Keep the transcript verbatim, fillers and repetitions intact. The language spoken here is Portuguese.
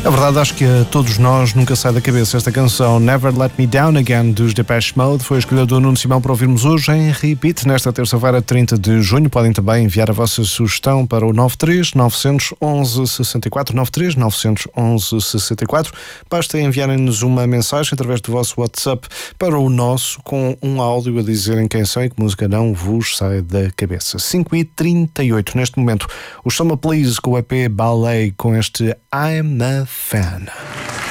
É verdade, acho que a todos nós nunca sai da cabeça esta canção Never Let Me Down Again dos Depeche Mode. Foi a escolha do Nuno Simão para ouvirmos hoje em repeat nesta terça-feira, trinta de junho. Podem também enviar a vossa sugestão para o nove três nove um um seis quatro nove três nove um um seis quatro. Basta enviarem-nos uma mensagem através do vosso WhatsApp para o nosso com um áudio a dizerem quem são e que música não vos sai da cabeça. cinco e trinta e oito neste momento. O Summer Please com o E P Ballet com este I'm a Fan.